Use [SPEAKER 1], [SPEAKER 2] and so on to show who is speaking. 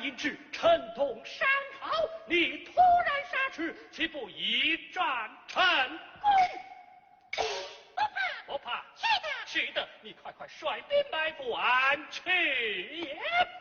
[SPEAKER 1] 因之城东山号，你突然杀去，岂不一战成功？
[SPEAKER 2] 不怕，
[SPEAKER 1] 不怕，
[SPEAKER 2] 是的，
[SPEAKER 1] 是的，你快快率兵来还去也